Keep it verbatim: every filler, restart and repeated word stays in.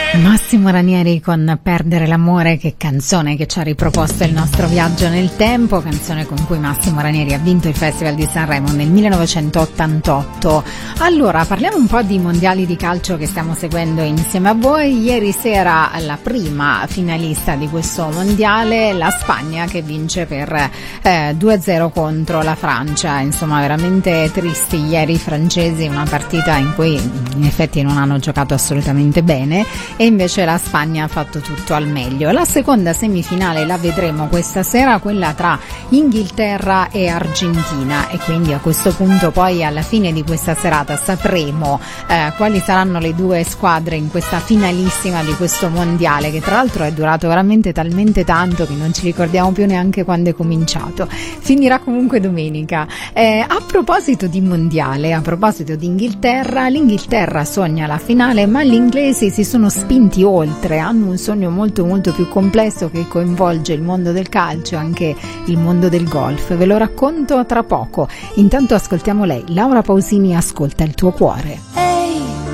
Massimo Ranieri con Perdere l'amore, che canzone che ci ha riproposto il nostro viaggio nel tempo, canzone con cui Massimo Ranieri ha vinto il Festival di Sanremo nel millenovecentottantotto. Allora, parliamo un po' di mondiali di calcio che stiamo seguendo insieme a voi. Ieri sera la prima finalista di questo mondiale, la Spagna, che vince per eh, due a zero contro la Francia. Insomma, veramente tristi ieri i francesi, una partita in cui in effetti non hanno giocato assolutamente bene, e invece la Spagna ha fatto tutto al meglio. La seconda semifinale la vedremo questa sera, quella tra Inghilterra e Argentina, e quindi a questo punto poi alla fine di questa serata sapremo eh, quali saranno le due squadre in questa finalissima di questo mondiale, che tra l'altro è durato veramente talmente tanto che non ci ricordiamo più neanche quando è cominciato. Finirà comunque domenica. Eh, a proposito di mondiale, a proposito di Inghilterra, l'Inghilterra sogna la finale, ma gli inglesi si sono spinti oltre, hanno un sogno molto molto più complesso che coinvolge il mondo del calcio e anche il mondo del golf. Ve lo racconto tra poco. Intanto ascoltiamo lei, Laura Pausini, Ascolta il tuo cuore.